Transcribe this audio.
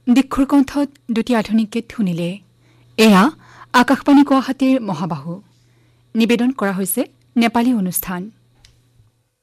দীক্ষুৰ কণ্ঠত দুটি আধুনিক গীত শুনিলে। এয়া আকাশবাণী গুৱাহাটীৰ মহাবাহু। নিবেদন কৰা হৈছে নেপালী অনুষ্ঠান।